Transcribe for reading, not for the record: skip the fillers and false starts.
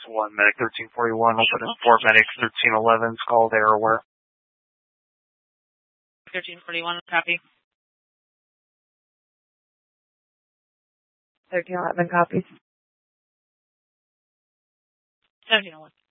1 medic 1341. I'll put in 4 medics 1311. Call there or where? 1341, copy. 1311 copies. 1701.